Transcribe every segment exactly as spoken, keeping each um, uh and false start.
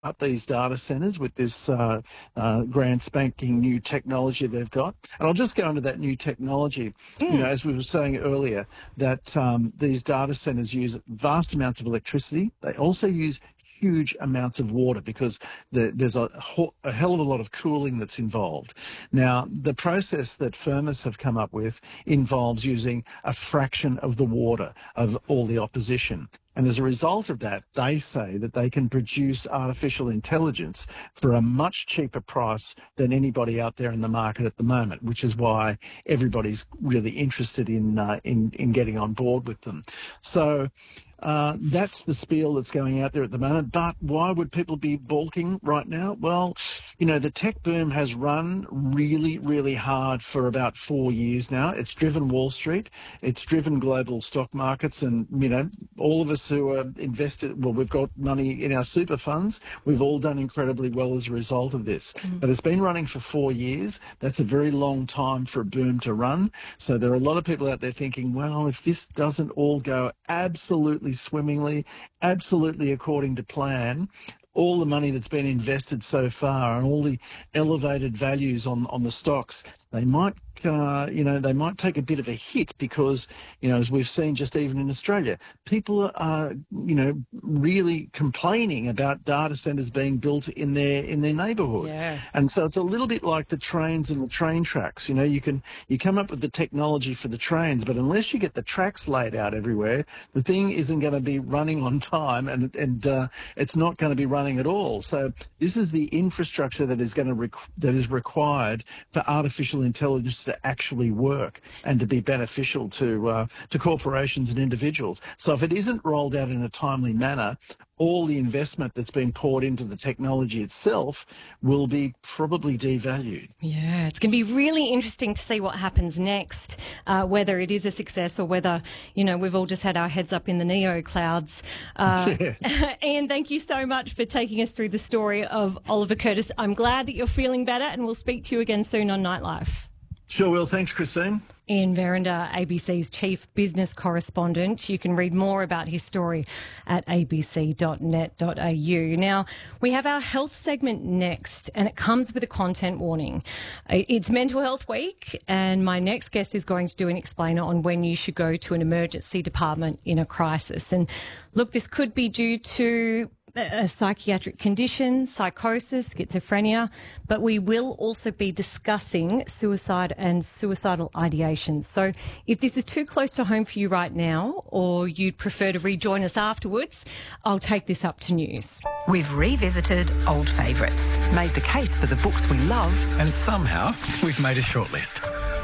up these data centres with this uh, uh, grand spanking new technology they've got. And I'll just go into that new technology. Mm. You know, as we were saying earlier, that um, these data centres use vast amounts of electricity. They also use huge amounts of water because the, there's a, a hell of a lot of cooling that's involved. Now, the process that Firmus have come up with involves using a fraction of the water of all the opposition. And as a result of that, they say that they can produce artificial intelligence for a much cheaper price than anybody out there in the market at the moment, which is why everybody's really interested in uh, in, in getting on board with them. So uh, that's the spiel that's going out there at the moment. But why would people be balking right now? Well, you know, the tech boom has run really, really hard for about four years now. It's driven Wall Street. It's driven global stock markets. And, you know, all of us who are invested, well, we've got money in our super funds. We've all done incredibly well as a result of this. Mm. But it's been running for four years. That's a very long time for a boom to run. So there are a lot of people out there thinking, well, if this doesn't all go absolutely swimmingly, absolutely according to plan, all the money that's been invested so far and all the elevated values on, on the stocks, they might, uh, you know, they might take a bit of a hit because, you know, as we've seen just even in Australia, people are, you know, really complaining about data centres being built in their in their neighbourhood. Yeah. And so it's a little bit like the trains and the train tracks. You know, you can you come up with the technology for the trains, but unless you get the tracks laid out everywhere, the thing isn't going to be running on time, and and uh, it's not going to be running at all. So this is the infrastructure that is going to requ- that is required for artificial intelligence to actually work and to be beneficial to uh, to corporations and individuals. So if it isn't rolled out in a timely manner, all the investment that's been poured into the technology itself will be probably devalued. Yeah, it's going to be really interesting to see what happens next, uh, whether it is a success or whether, you know, we've all just had our heads up in the neo clouds. Uh, yeah. Ian, thank you so much for taking us through the story of Oliver Curtis. I'm glad that you're feeling better, and we'll speak to you again soon on Nightlife. Sure will. Thanks, Christine. Ian Verrinder, A B C's chief business correspondent. You can read more about his story at a b c dot net dot a u. Now, we have our health segment next, and it comes with a content warning. It's Mental Health Week, and my next guest is going to do an explainer on when you should go to an emergency department in a crisis. And look, this could be due to a psychiatric condition, psychosis, schizophrenia, but we will also be discussing suicide and suicidal ideations. So if this is too close to home for you right now, or you'd prefer to rejoin us afterwards, I'll take this up to news. We've revisited old favourites, made the case for the books we love, and somehow we've made a shortlist.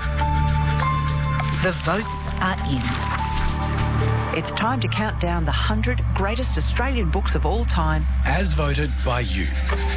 The votes are in. It's time to count down the one hundred greatest Australian books of all time. As voted by you.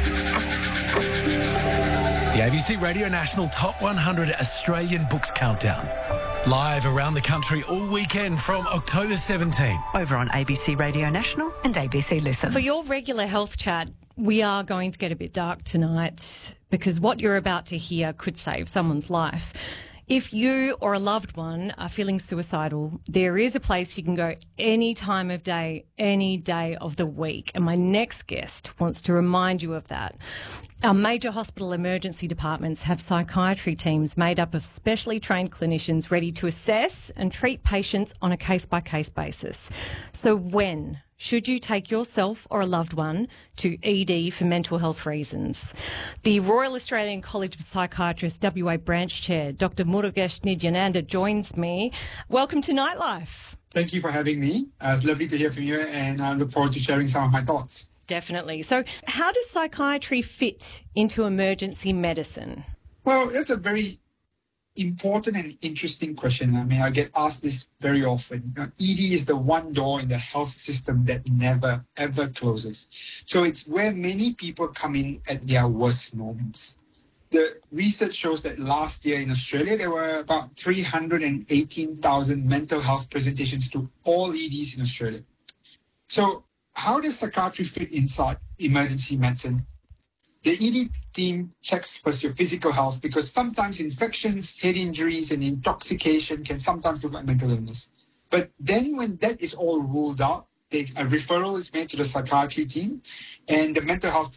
The A B C Radio National Top one hundred Australian Books Countdown. Live around the country all weekend from October seventeenth. Over on A B C Radio National and A B C Listen. For your regular health chat, we are going to get a bit dark tonight because what you're about to hear could save someone's life. If you or a loved one are feeling suicidal, there is a place you can go any time of day, any day of the week. And my next guest wants to remind you of that. Our major hospital emergency departments have psychiatry teams made up of specially trained clinicians ready to assess and treat patients on a case-by-case basis. So when should you take yourself or a loved one to E D for mental health reasons? The Royal Australian College of Psychiatrists W A Branch Chair, Doctor Murugesh Nidyananda, joins me. Welcome to Nightlife. Thank you for having me. Uh, it's lovely to hear from you, and I look forward to sharing some of my thoughts. Definitely. So how does psychiatry fit into emergency medicine? Well, that's a very important and interesting question. I mean, I get asked this very often. You know, E D is the one door in the health system that never, ever closes. So it's where many people come in at their worst moments. The research shows that last year in Australia, there were about three hundred eighteen thousand mental health presentations to all E Ds in Australia. So how does psychiatry fit inside emergency medicine? The E D team checks first your physical health because sometimes infections, head injuries, and intoxication can sometimes look like mental illness. But then when that is all ruled out, they, a referral is made to the psychiatry team, and the mental health